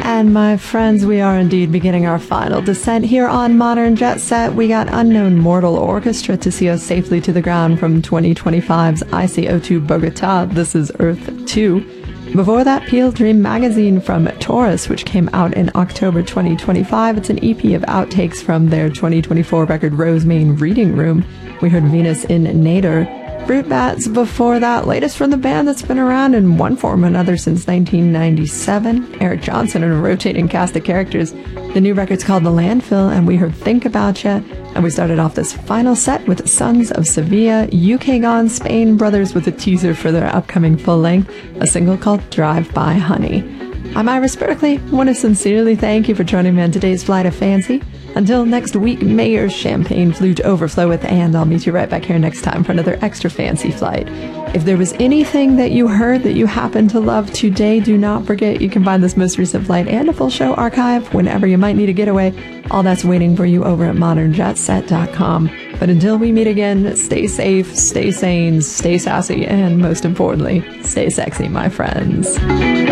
And my friends, we are indeed beginning our final descent here on Modern Jet Set. We got Unknown Mortal Orchestra to see us safely to the ground from 2025's ICO2 Bogota. This is Earth 2. Before that, Peel Dream Magazine from Taurus, which came out in October 2025. It's an EP of outtakes from their 2024 record Rosemane Reading Room. We heard Venus in Nader. Fruit Bats before that, latest from the band that's been around in one form or another since 1997. Eric Johnson and a rotating cast of characters. The new record's called The Landfill, and we heard Think About Ya. And we started off this final set with Sons of Sevilla, UK Gone Spain Brothers with a teaser for their upcoming full length, a single called Drive By Honey. I'm Iris Berkeley. I want to sincerely thank you for joining me on today's Flight of Fancy. Until next week, may your champagne flute overflow with, and I'll meet you right back here next time for another extra fancy flight. If there was anything that you heard that you happen to love today, do not forget you can find this most recent flight and a full show archive whenever you might need a getaway. All that's waiting for you over at modernjetset.com. But until we meet again, stay safe, stay sane, stay sassy, and most importantly, stay sexy, my friends.